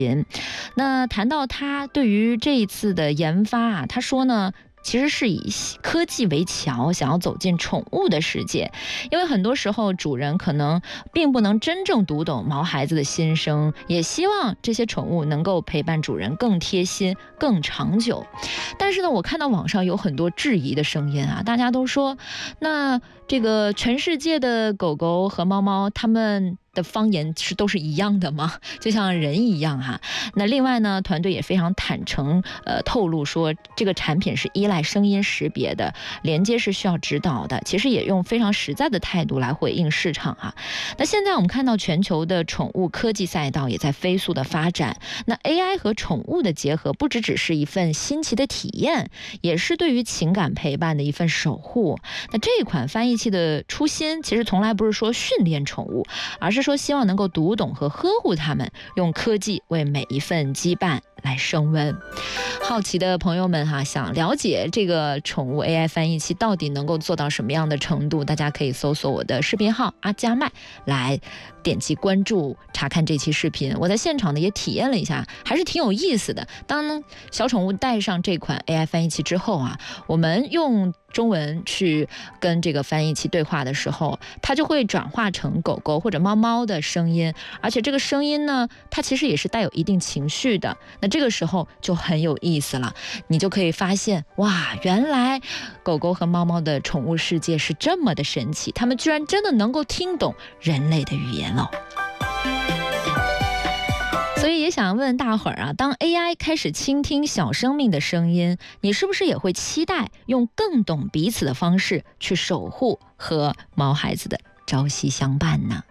那谈到他对于这一次的研发啊，他说呢，其实是以科技为桥，想要走进宠物的世界。因为很多时候主人可能并不能真正读懂毛孩子的心声，也希望这些宠物能够陪伴主人更贴心、更长久。但是呢，我看到网上有很多质疑的声音啊，大家都说，那这个全世界的狗狗和猫猫，它们的方言都是一样的吗？就像人一样哈。那另外呢，团队也非常坦诚透露说，这个产品是依赖声音识别的，连接是需要指导的，其实也用非常实在的态度来回应市场啊。那现在我们看到全球的宠物科技赛道也在飞速的发展，那 AI 和宠物的结合不只是一份新奇的体验，也是对于情感陪伴的一份守护。那这一款翻译器的初心其实从来不是说训练宠物，而是说希望能够读懂和呵护它们，用科技为每一份羁绊来升温。好奇的朋友们哈，想了解这个宠物 AI 翻译器到底能够做到什么样的程度，大家可以搜索我的视频号阿加麦来点击关注查看这期视频。我在现场呢也体验了一下，还是挺有意思的。当小宠物带上这款 AI 翻译器之后啊，我们用中文去跟这个翻译器对话的时候，它就会转化成狗狗或者猫猫的声音，而且这个声音呢，它其实也是带有一定情绪的。那这个时候就很有意思了，你就可以发现，哇，原来狗狗和猫猫的宠物世界是这么的神奇，它们居然真的能够听懂人类的语言哦。所以也想问大伙儿啊，当 AI 开始倾听小生命的声音，你是不是也会期待用更懂彼此的方式去守护和毛孩子的朝夕相伴呢？